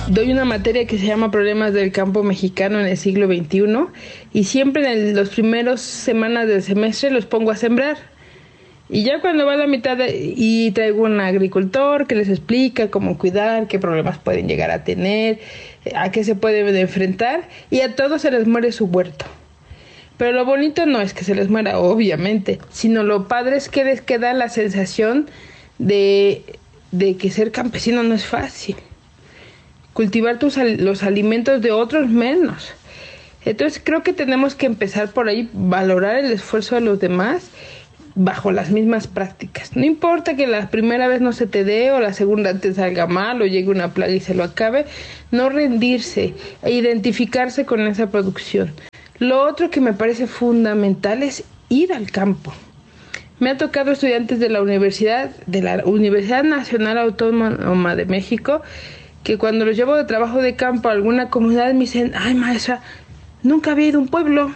doy una materia que se llama Problemas del Campo Mexicano en el siglo XXI y siempre en los primeros semanas del semestre los pongo a sembrar. Y ya cuando va a la mitad y traigo un agricultor que les explica cómo cuidar, qué problemas pueden llegar a tener, a qué se pueden enfrentar, y a todos se les muere su huerto. Pero lo bonito no es que se les muera, obviamente, sino lo padre es que les queda la sensación de que ser campesino no es fácil. Cultivar los alimentos de otros menos. Entonces creo que tenemos que empezar por ahí, valorar el esfuerzo de los demás bajo las mismas prácticas. No importa que la primera vez no se te dé o la segunda te salga mal o llegue una plaga y se lo acabe, no rendirse e identificarse con esa producción. Lo otro que me parece fundamental es ir al campo. Me ha tocado estudiantes de la Universidad Nacional Autónoma de México que cuando los llevo de trabajo de campo a alguna comunidad me dicen: ay, maestra, nunca había ido a un pueblo.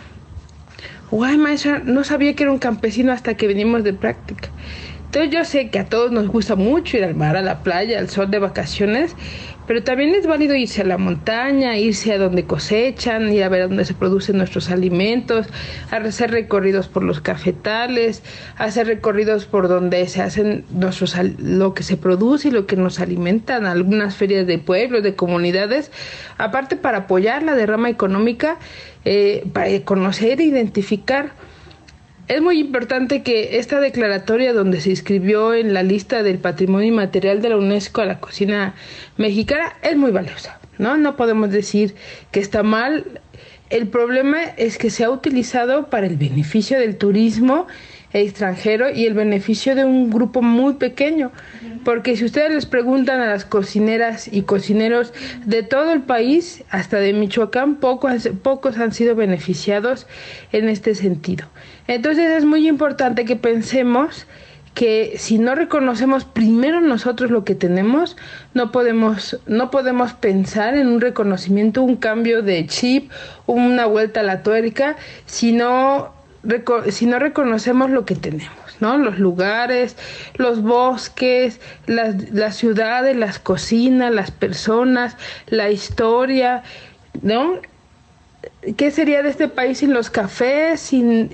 O ay, maestra, no sabía que era un campesino hasta que venimos de práctica. Entonces yo sé que a todos nos gusta mucho ir al mar, a la playa, al sol de vacaciones, pero también es válido irse a la montaña, irse a donde cosechan, ir a ver dónde se producen nuestros alimentos, a hacer recorridos por los cafetales, a hacer recorridos por donde se hacen lo que se produce y lo que nos alimentan, algunas ferias de pueblos, de comunidades, aparte para apoyar la derrama económica, para conocer e identificar. Es muy importante que esta declaratoria, donde se inscribió en la lista del Patrimonio Inmaterial de la UNESCO a la cocina mexicana, es muy valiosa, ¿no? No podemos decir que está mal. El problema es que se ha utilizado para el beneficio del turismo extranjero y el beneficio de un grupo muy pequeño, porque si ustedes les preguntan a las cocineras y cocineros de todo el país, hasta de Michoacán, pocos han sido beneficiados en este sentido. Entonces es muy importante que pensemos que si no reconocemos primero nosotros lo que tenemos, no podemos pensar en un reconocimiento, un cambio de chip, una vuelta a la tuerca, si no reconocemos lo que tenemos, ¿no? Los lugares, los bosques, las ciudades, las cocinas, las personas, la historia, ¿no? ¿Qué sería de este país sin los cafés, sin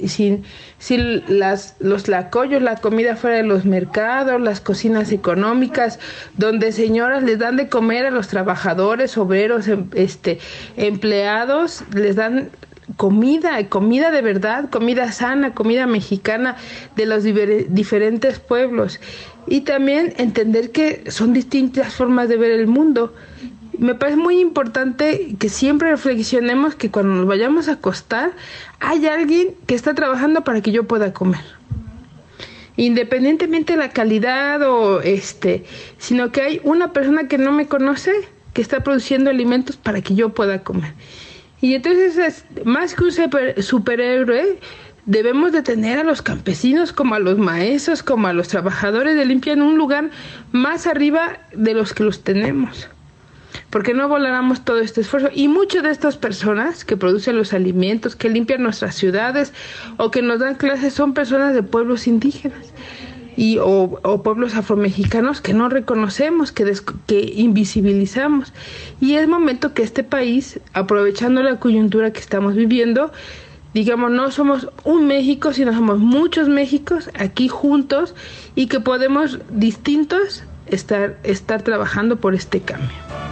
los tlacoyos, la comida fuera de los mercados, las cocinas económicas, donde señoras les dan de comer a los trabajadores, obreros, empleados, les dan comida de verdad, comida sana, comida mexicana de los diferentes pueblos? Y también entender que son distintas formas de ver el mundo. Me parece muy importante que siempre reflexionemos que cuando nos vayamos a acostar hay alguien que está trabajando para que yo pueda comer, independientemente de la calidad sino que hay una persona que no me conoce que está produciendo alimentos para que yo pueda comer. Y entonces, más que un superhéroe, debemos de tener a los campesinos como a los maestros, como a los trabajadores de limpia en un lugar más arriba de los que los tenemos, porque no valoramos todo este esfuerzo. Y muchas de estas personas que producen los alimentos, que limpian nuestras ciudades o que nos dan clases son personas de pueblos indígenas o pueblos afromexicanos que no reconocemos, que invisibilizamos. Y es momento que este país, aprovechando la coyuntura que estamos viviendo, digamos, no somos un México, sino somos muchos Méxicos aquí juntos y que podemos distintos estar trabajando por este cambio.